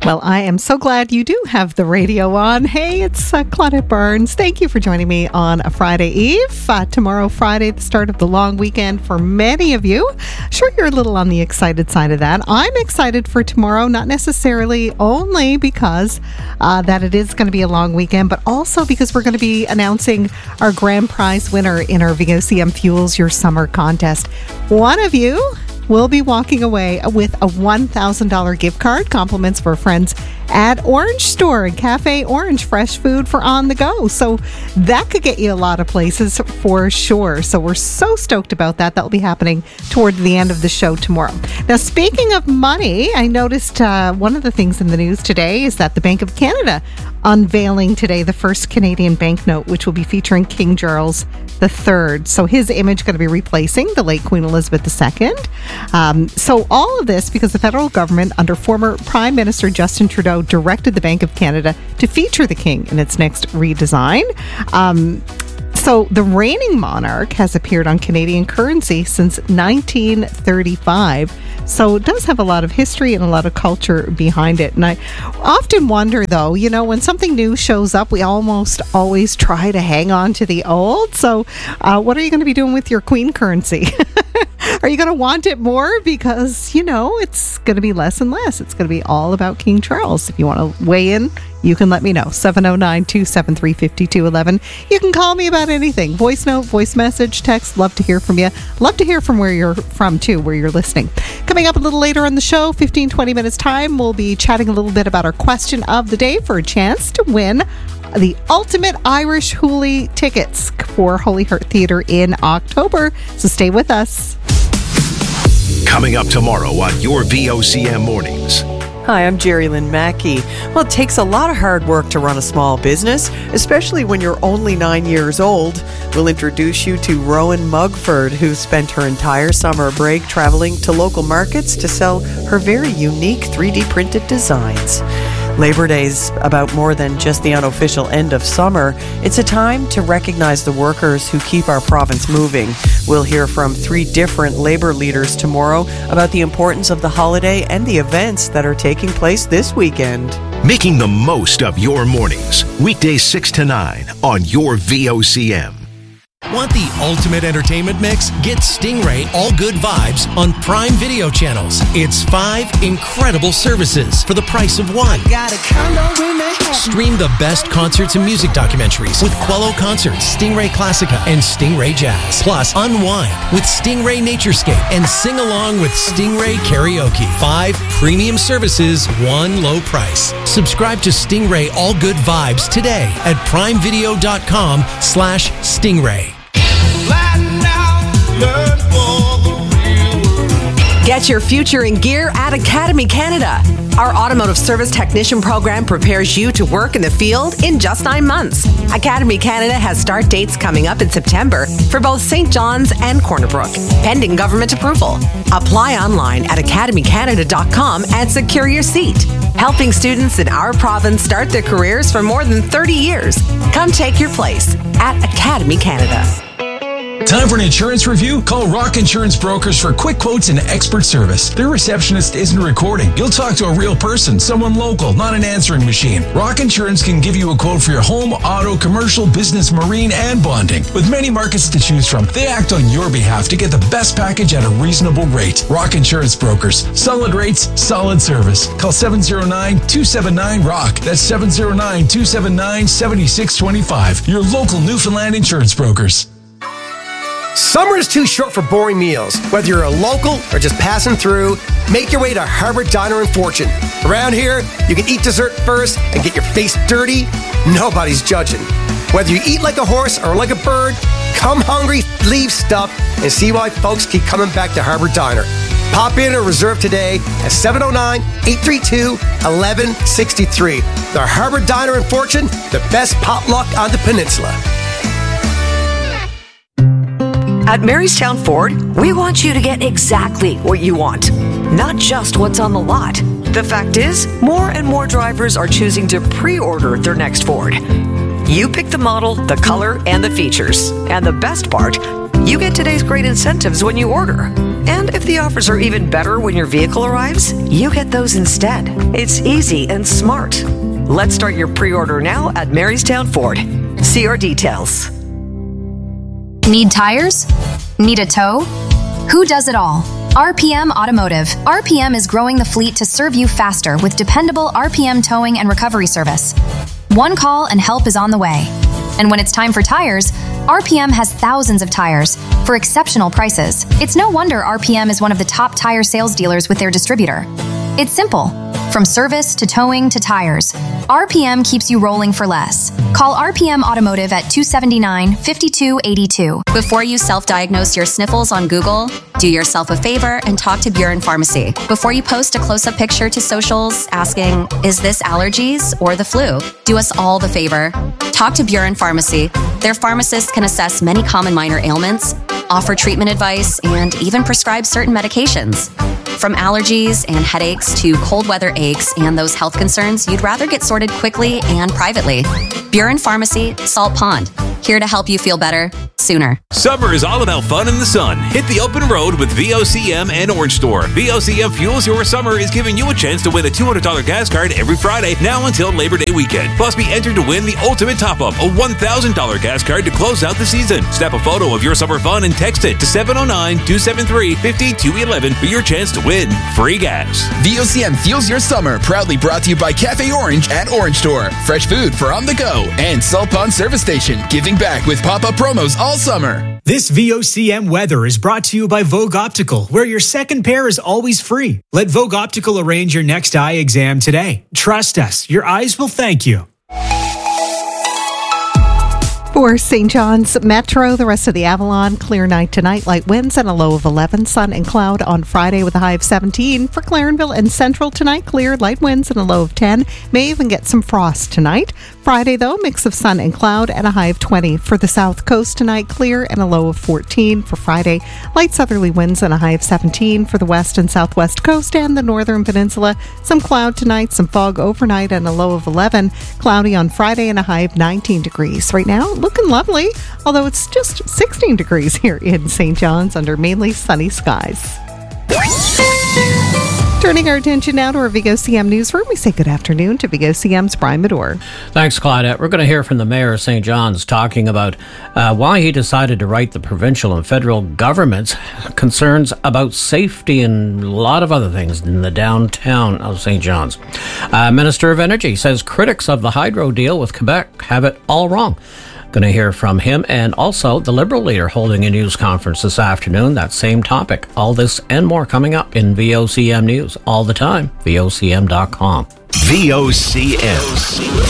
Well, I am so glad you do have the radio on. Hey, it's Claudette Burns. Thank you for joining me on a Friday Eve. Tomorrow, Friday, the start of the long weekend for many of you. Sure, you're a little on the excited side of that. I'm excited for tomorrow, not necessarily only because that it is going to be a long weekend, but also because we're going to be announcing our grand prize winner in our VOCM Fuels Your Summer contest. One of you will be walking away with a $1,000 gift card, compliments for friends at Orange Store and Cafe Orange, fresh food for on the go. So that could get you a lot of places for sure. So we're so stoked about that. That will be happening toward the end of the show tomorrow. Now, speaking of money, I noticed one of the things in the news today is that the Bank of Canada unveiling today the first Canadian banknote, which will be featuring King Charles III. So his image going to be replacing the late Queen Elizabeth II. So all of this because the federal government under former Prime Minister Justin Trudeau directed the Bank of Canada to feature the King in its next redesign. So the reigning monarch has appeared on Canadian currency since 1935. So it does have a lot of history and a lot of culture behind it. And I often wonder, though, you know, when something new shows up, we almost always try to hang on to the old. So what are you going to be doing with your Queen currency? Are you going to want it more? Because, you know, it's going to be less and less. It's going to be all about King Charles. If you want to weigh in, you can let me know. 709-273-5211. You can call me about anything. Voice note, voice message, text. Love to hear from you. Love to hear from where you're from, too, where you're listening. Coming up a little later on the show, 15-20 minutes time, we'll be chatting a little bit about our question of the day for a chance to win the ultimate Irish Hoolie tickets for Holy Heart Theatre in October. So stay with us. Coming up tomorrow on your VOCM Mornings. Hi, I'm Jerry Lynn Mackey. Well, it takes a lot of hard work to run a small business, especially when you're only 9 years old. We'll introduce you to Rowan Mugford, who spent her entire summer break traveling to local markets to sell her very unique 3D printed designs. Labor Day's about more than just the unofficial end of summer. It's a time to recognize the workers who keep our province moving. We'll hear from 3 different labor leaders tomorrow about the importance of the holiday and the events that are taking place this weekend. Making the most of your mornings. Weekdays 6 to 9 on your VOCM. Want the ultimate entertainment mix? Get Stingray All Good Vibes on Prime Video channels. It's 5 incredible services for the price of one. Stream the best concerts and music documentaries with Quello Concerts, Stingray Classica, and Stingray Jazz. Plus, unwind with Stingray Naturescape and sing along with Stingray Karaoke. 5 premium services, one low price. Subscribe to Stingray All Good Vibes today at primevideo.com/Stingray. Get your future in gear at Academy Canada. Our automotive service technician program prepares you to work in the field in just 9 months. Academy Canada has start dates coming up in September for both St. John's and Corner Brook, pending government approval. Apply online at academycanada.com and secure your seat. Helping students in our province start their careers for more than 30 years. Come take your place at Academy Canada. Time for an insurance review? Call Rock Insurance Brokers for quick quotes and expert service. Their receptionist isn't recording. You'll talk to a real person, someone local, not an answering machine. Rock Insurance can give you a quote for your home, auto, commercial, business, marine, and bonding. With many markets to choose from, they act on your behalf to get the best package at a reasonable rate. Rock Insurance Brokers. Solid rates, solid service. Call 709-279-ROCK. That's 709-279-7625. Your local Newfoundland insurance brokers. Summer is too short for boring meals. Whether you're a local or just passing through, make your way to Harbour Diner and Fortune. Around here, you can eat dessert first and get your face dirty. Nobody's judging. Whether you eat like a horse or like a bird, come hungry, leave stuffed, and see why folks keep coming back to Harbour Diner. Pop in or reserve today at 709-832-1163. The Harbour Diner and Fortune, the best potluck on the peninsula. At Marystown Ford, we want you to get exactly what you want, not just what's on the lot. The fact is, more and more drivers are choosing to pre-order their next Ford. You pick the model, the color, and the features. And the best part, you get today's great incentives when you order. And if the offers are even better when your vehicle arrives, you get those instead. It's easy and smart. Let's start your pre-order now at Marystown Ford. See our details. Need tires? Need a tow? Who does it all? RPM Automotive. RPM is growing the fleet to serve you faster with dependable RPM towing and recovery service. One call and help is on the way. And when it's time for tires, RPM has thousands of tires for exceptional prices. It's no wonder RPM is one of the top tire sales dealers with their distributor. It's simple. From service to towing to tires, RPM keeps you rolling for less. Call RPM Automotive at 279-5282. Before you self-diagnose your sniffles on Google, do yourself a favor and talk to Buren Pharmacy. Before you post a close-up picture to socials asking, is this allergies or the flu? Do us all the favor. Talk to Buren Pharmacy. Their pharmacists can assess many common minor ailments, offer treatment advice, and even prescribe certain medications. From allergies and headaches to cold weather aches and those health concerns you'd rather get sorted quickly and privately. Buren Pharmacy, Salt Pond. Here to help you feel better sooner. Summer is all about fun in the sun. Hit the open road with VOCM and Orange Store. VOCM Fuels Your Summer is giving you a chance to win a $200 gas card every Friday now until Labor Day weekend. Plus, be entered to win the ultimate top-up, a $1,000 gas card to close out the season. Snap a photo of your summer fun and text it to 709-273-5211 for your chance to win free gas. VOCM Fuels Your Summer, proudly brought to you by Cafe Orange at Orange Store. Fresh food for on the go. And Salt Pond Service Station, giving back with pop-up promos all summer. This VOCM weather is brought to you by Vogue Optical, where your second pair is always free. Let Vogue Optical arrange your next eye exam today. Trust us, your eyes will thank you. For St. John's Metro, the rest of the Avalon, clear night tonight, light winds and a low of 11, sun and cloud on Friday with a high of 17. For Clarenville and Central tonight, clear, light winds and a low of 10. May even get some frost tonight. Friday, though, mix of sun and cloud and a high of 20. For the South Coast tonight, clear and a low of 14. For Friday, light southerly winds and a high of 17. For the West and Southwest Coast and the Northern Peninsula, some cloud tonight, some fog overnight and a low of 11. Cloudy on Friday and a high of 19 degrees. Right now, looking lovely, although it's just 16 degrees here in St. John's under mainly sunny skies. Turning our attention now to our VOCM newsroom, we say good afternoon to VOCM's Brian Medore. Thanks, Claudette. We're going to hear from the mayor of St. John's talking about why he decided to write the provincial and federal government's concerns about safety and a lot of other things in the downtown of St. John's. Minister of Energy says critics of the hydro deal with Quebec have it all wrong. Going to hear from him, and also the Liberal leader holding a news conference this afternoon. That same topic. All this and more coming up in VOCM News all the time. VOCM.com. VOCM.